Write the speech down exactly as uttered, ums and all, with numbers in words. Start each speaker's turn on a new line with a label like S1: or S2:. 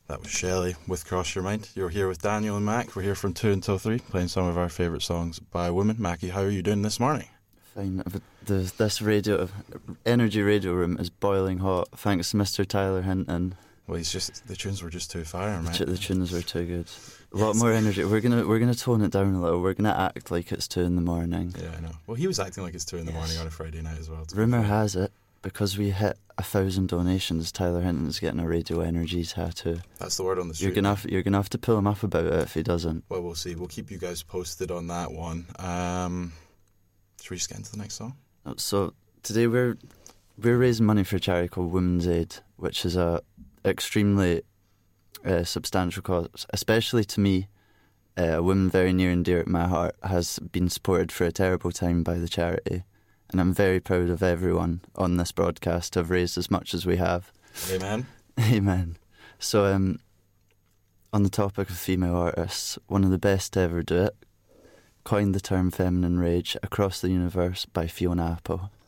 S1: That was Shelley with Cross Your Mind. You're here with Daniel and Mac. We're here from two until three, playing some of our favourite songs by women. Mackie, how are you doing this morning?
S2: Fine. The, this radio, energy radio room is boiling hot, thanks to Mister Tyler Hinton.
S1: Well, he's just the tunes were just too fire, mate.
S2: The, the tunes were too good. A lot more energy. We're gonna we're gonna tone it down a little. We're gonna act like it's two in the morning.
S1: Yeah, I know. Well, he was acting like it's two in the
S2: yes.
S1: morning on a Friday night as well.
S2: Rumour has it, because we hit a thousand donations, Tyler Hinton's getting a Radio Energy tattoo.
S1: That's the word on the street.
S2: You're gonna have, you're gonna have to pull him up about it if he doesn't.
S1: Well, we'll see. We'll keep you guys posted on that one. Um, should we just get into the next song?
S2: So today we're we're raising money for a charity called Women's Aid, which is a extremely uh, substantial cause, especially to me. Uh, a woman very near and dear at my heart has been supported for a terrible time by the charity. And I'm very proud of everyone on this broadcast to have raised as much as we have.
S1: Amen.
S2: Amen. So, um, on the topic of female artists, one of the best to ever do it coined the term feminine rage across the universe by Fiona Apple.